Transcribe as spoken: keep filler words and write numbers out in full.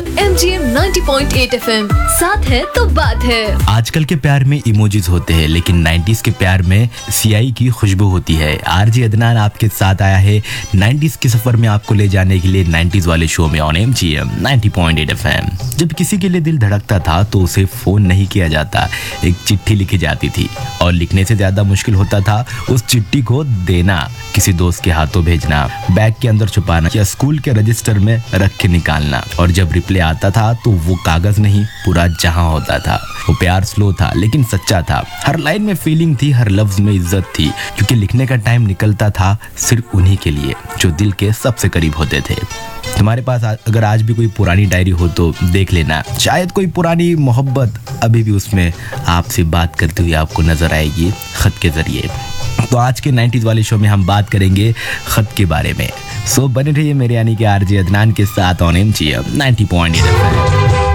On M G M ninety point eight F M. साथ है तो बात है। आजकल के प्यार में इमोजीज होते हैं, लेकिन नाइंटीज़ के प्यार में सियाही की खुशबू होती है। आरजे अदनान आपके साथ आया है नाइंटीज़ के सफर में आपको ले जाने के लिए नाइंटीज़ वाले शो में on M G M ninety point eight F M. जब किसी के लिए दिल धड़कता था तो उसे फोन नहीं किया जाता, एक चिट्ठी लिखी जाती थी और लिखने से ज्यादा मुश्किल होता था उस चिट्ठी को देना, किसी दोस्त के हाथों भेजना, बैग के अंदर छुपाना या स्कूल के रजिस्टर में रख के निकालना। और जब रिप्लाई आता था तो वो कागज नहीं पूरा जहां होता था। वो प्यार स्लो था लेकिन सच्चा था। हर लाइन में फीलिंग थी, हर लफ्ज में इज्जत थी, क्योंकि लिखने का टाइम निकलता था सिर्फ उन्हीं के लिए जो दिल के सबसे करीब होते थे। तुम्हारे पास अगर आज भी कोई पुरानी डायरी हो तो देख लेना, शायद कोई पुरानी मोहब्बत अभी भी उसमें आपसे बात करती हुई आपको नजर आएगी खत के जरिए। तो आज के नाइंटीज़ वाले शो में हम बात करेंगे खत के बारे में। सो बने रहिए मेरे यानी कि आरजे अदनान के साथ on M G M ninety point eight F M.